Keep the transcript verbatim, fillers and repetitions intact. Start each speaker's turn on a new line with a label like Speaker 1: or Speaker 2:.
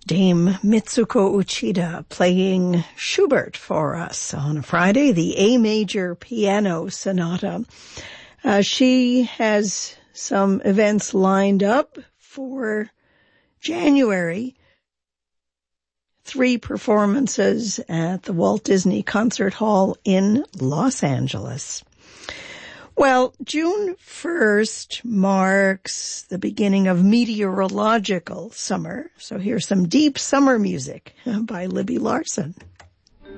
Speaker 1: Dame Mitsuko Uchida playing Schubert for us on a Friday, the A major piano sonata. Uh, she has some events lined up for January. Three performances at the Walt Disney Concert Hall in Los Angeles. Well, June first marks the beginning of meteorological summer. So here's some deep summer music by Libby Larsen.